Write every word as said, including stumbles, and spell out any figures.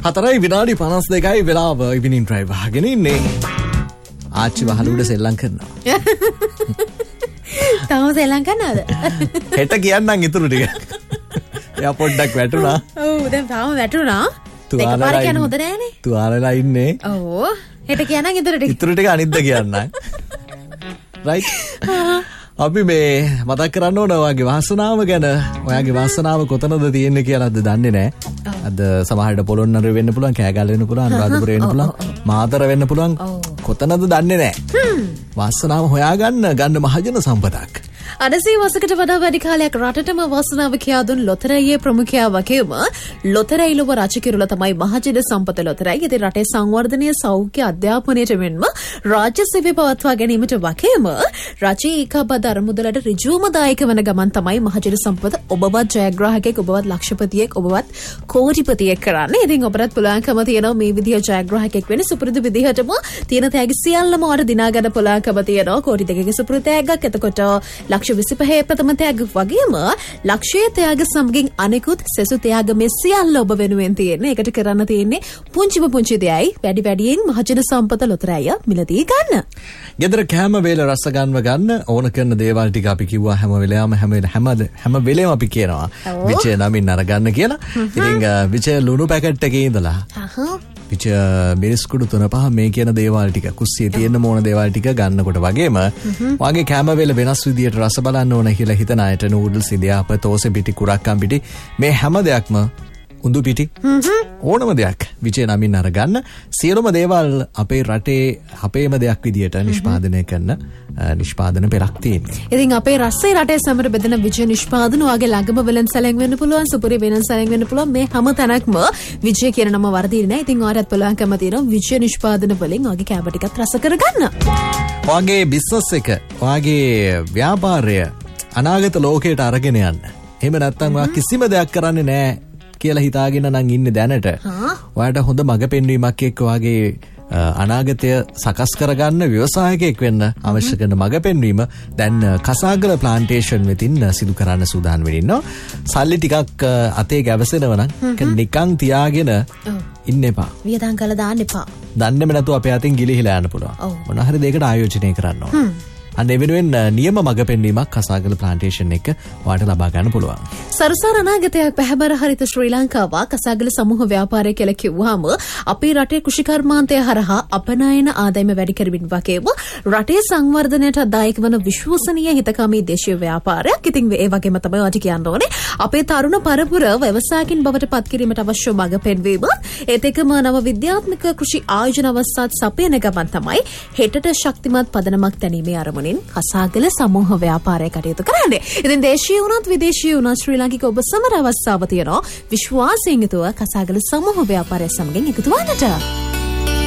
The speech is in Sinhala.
හතරයි විනාඩි පනස් දෙකයි වෙලාව ඉවිනින් ඩ්‍රයිව් වහගෙන ඉන්නේ. ආච්චි වහල උඩ සෙල්ලම් කරනවා. තාම සෙල්ලම් කරනවද? හෙට කියන්නම් ඉතුරු ටික. එයා පොඩ්ඩක් වැටුණා. ඔව් දැන් තාම වැටුණා. දෙකපාර කියන හොඳ නෑනේ. තුවාලලා ඉන්නේ. ඔව් හෙට කියන්නම් ඉතුරු ටික. ඉතුරු ටික අනිද්ද කියන්නම්. රයිට්. අපි මේ මතක් කරන්න ඕන ඔයාගේ වාසනාව ගැන. ඔයාගේ වාසනාව කොතනද තියෙන්නේ කියලාද දන්නේ නැහැ. අද සමහරට පොළොන්නරුව වෙන්න පුළුවන්, කෑගල්ල වෙන්න පුළුවන්, අනුරාධපුර වෙන්න පුළුවන්, මාතර වෙන්න පුළුවන්. කොතනද දන්නේ නැහැ. වාසනාව හොයාගන්න ගන්න මහජන සම්පතක්. අනසී වසකට වඩා වැඩි කාලයක් රටටම වාසනාව කියා දුන් ලොතරැයියේ ප්‍රමුඛයා වගේම ලොතරැයි ලොව රජ කිරුළ තමයි මහජන සම්පත ලොතරැයි. ඉතින් රටේ සංවර්ධනය, සෞඛ්‍ය, අධ්‍යාපනයට මෙන්ම රාජ්‍ය සේවය පවත්වා ගැනීමට වගේම රජයේ ඒකාබද්ධ අරමුදලට ඍජුවම දායක වන ගමන් තමයි මහජන සම්පත ඔබවත් ජයග්‍රාහකයෙක්, ඔබවත් ලක්ෂපතියෙක්, ඔබවත් කෝටිපතියෙක් කරන්නේ. ඉතින් ඔබට පුළුවන්කම තියෙනවා මේ විදිහ ජයග්‍රාහකයෙක් වෙන්න. සුපුරුදු විදිහටම තියෙන තෑගි සියල්ලම ඔයාලට දිනා ගන්න පුළුවන්කම තියෙනවා. කෝටි දෙකක සුපුරුදු තෑග්ගක්. එතකොට ලක්ෂ විසිපහේ ප්‍රථම තෑග වගේම ලක්ෂයේ තෑග සමගින් අනෙකුත් සෙසු තෑග මේ සියල්ල ඔබ වෙනුවෙන් තියෙන්නේ. ඒකට කරන්න තියෙන්නේ පුංචිම පුංචි දෙයයි වැඩි වැඩියෙන් මහජන සම්පත ලොතරැයිය මිලදී ගන්න. ගෙදර කැම වේල රස ගන්නව ගන්න ඕන කරන දේවල් ටික අපි කිව්වා හැම වෙලාවම හැම හැම හැම වෙලේම අපි කියනවා විචය නමින් අරගන්න කියලා. ඉතින් විචය ලුණු පැකට් එකේ ඉඳලා විච මිරිස් කුඩු තුන පහ මේ කියන දේවල් ටික කුස්සියේ තියෙන මොන දේවල් ටික ගන්නකොට වගේම වාගේ කැම වේල වෙනස් විදියට රස බලන්න ඕන කියලා හිතන අයට නූඩල්ස්, ඉදියාප, තෝසෙ පිටි, කුරක්කම් පිටි මේ හැම දෙයක්ම උඳු පිටි ඕනම දෙයක් විචේ නමින් අරගන්න. සියලුම දේවල් අපේ රටේ අපේම දෙයක් විදියට නිෂ්පාදනය කරන නිෂ්පාදන පෙරක් තියෙනවා. ඉතින් අපේ රස්සේ රටේ සමර බෙදෙන විජය නිෂ්පාදන ඔයගේ ළඟම වෙලෙන් සැලෙන් වෙන්න පුළුවන්, සුපුරි වෙනන් සැලෙන් වෙන්න පුළුවන්. මේ හැම තැනක්ම විජය කියන නම වර්ධින්නේ නැහැ. ඉතින් ඔයාලට පුළුවන්කම තියෙනවා විජය නිෂ්පාදන වලින් ඔයගේ කැම ටිකත් රස කරගන්න. ඔයගේ බිස්නස් එක, ඔයගේ ව්‍යාපාරය අනාගත ලෝකයට අරගෙන යන්න. එහෙම නැත්නම් ඔයා කිසිම දෙයක් කරන්නේ නැහැ කියලා හිතාගෙන නම් ඉන්නේ දැනට. ඔයාට හොඳ මඟ පෙන්වීමක් එක්ක ඔයාගේ අනාගතය සකස් කරගන්න ව්‍යවසායකයෙක් වෙන්න අවශ්‍ය කරන මඟ පෙන්වීම දැන් කසාගල ප්ලාන්ටේෂන් වෙතින් සිදු කරන්න සූදානම් වෙන්න ඉන්නවා. සල්ලි ටිකක් අතේ ගැවසෙනවා නම් නිකන් තියාගෙන ඉන්න එපා. වියදම් කරලා දාන්න එපා. දන්නේම නැතුව අපේ අතින් ගිලිහිලා යන්න පුළුවන්. මොන හරි දෙයකට ආයෝජනය කරන්න ඕන. අන්න ඒ වෙනුවෙන් නියම මඟ පෙන්වීමක් කසාගල ප්ලාන්ටේෂන් එක ඔයාලට ලබා ගන්න පුළුවන්. සරසාර අනාගතයක් පැහැබර හරිත ශ්‍රී ලංකාව කසාගල සමූහ ව්‍යාපාරය කියලා කිව්වහම අපේ රටේ කෘෂිකර්මාන්තය හරහා අපනයන ආදායම වැඩි කරමින් වගේම රටේ සංවර්ධනයට දායක වන විශ්වසනීය හිතකාමී දේශීය ව්‍යාපාරයක්. ඉතින් ඒ වගේම තමයි ඔයාලට කියන්න ඕනේ අපේ තරුණ පරපුර ව්‍යවසායකින් බවට පත් කිරීමට අවශ්‍ය මඟ පෙන්වීම. ඒත් එක්කම නව විද්‍යාත්මක කෘෂි ආයෝජන අවස්ථාත් සපයන ගමන් තමයි හෙටට ශක්තිමත් පදනමක් තැනීමේ අරමුණ කසාගල සමූහ ව්‍යාපාරය කටයුතු කරන්නේ. ඉතින් දේශීය වුණත් විදේශීය වුණත් ශ්‍රී ලාංකික ඔබ සමර අවස්ථාව තියෙනවා විශ්වාසයෙන් යුතුව කසාගල සමූහ ව්‍යාපාරය සමගින් එකතු වන්නට.